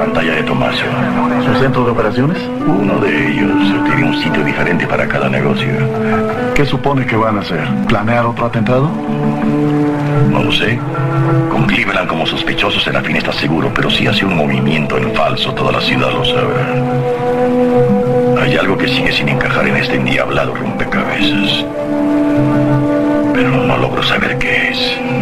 pantalla de Tomasio. ¿Su centro de operaciones? Uno de ellos tiene un sitio diferente para cada negocio. ¿Qué supone que van a hacer? ¿Planear otro atentado? No lo sé. Con Cleveland como sospechoso, Serafín está seguro, pero si hace un movimiento en falso, toda la ciudad lo sabrá. Hay algo que sigue sin encajar en este endiablado rompecabezas. Pero no logro saber qué es.